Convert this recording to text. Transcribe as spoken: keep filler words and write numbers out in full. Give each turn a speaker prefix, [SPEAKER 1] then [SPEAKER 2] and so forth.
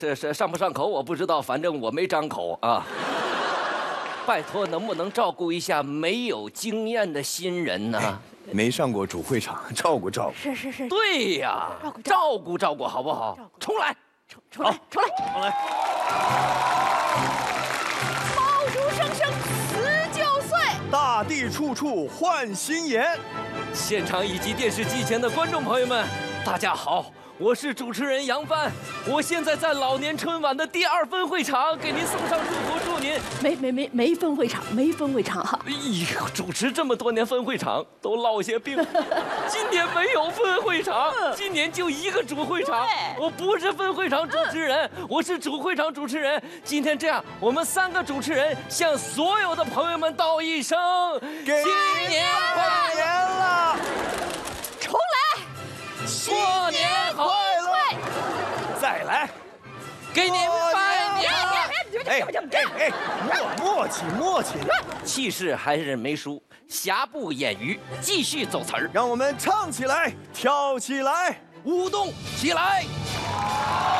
[SPEAKER 1] 这是上不上口我不知道，反正我没张口啊。拜托，能不能照顾一下没有经验的新人呢？
[SPEAKER 2] 没上过主会场，照顾照顾。
[SPEAKER 3] 是是是，
[SPEAKER 1] 对呀，
[SPEAKER 3] 照顾
[SPEAKER 1] 照顾照顾好不好？重来，
[SPEAKER 3] 出出来出来，
[SPEAKER 1] 重来。
[SPEAKER 3] 爆竹声声辞旧岁，
[SPEAKER 2] 大地处处换新颜。
[SPEAKER 1] 现场以及电视机前的观众朋友们，大家好，我是主持人杨帆，我现在在老年春晚的第二分会场，给您送上祝福，祝您
[SPEAKER 3] 没没没没分会场，没分会场哈。
[SPEAKER 1] 哎呦，主持这么多年分会场都落下病，今年没有分会场，今年就一个主会场。我不是分会场主持人，我是主会场主持人。今天这样，我们三个主持人向所有的朋友们道一声新年快乐了，
[SPEAKER 3] 重来，
[SPEAKER 1] 过年好，再来，给您拜年。
[SPEAKER 2] 哎哎哎，默默契默契，
[SPEAKER 1] 气势还是没输，瑕不掩瑜，继续走词儿，
[SPEAKER 2] 让我们唱起来，跳起来，
[SPEAKER 1] 舞动起来。